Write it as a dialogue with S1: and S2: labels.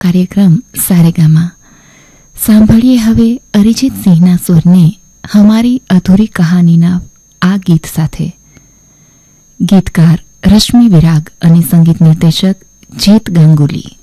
S1: કાર્યક્રમ સારેગામા. સાંભળીએ હવે અરિજીત સિંહના સ્વરને હમારી અધૂરી કહાનીના આ ગીત સાથે. ગીતકાર રશ્મિ વિરાગ અને સંગીત નિર્દેશક જીત ગાંગુલી.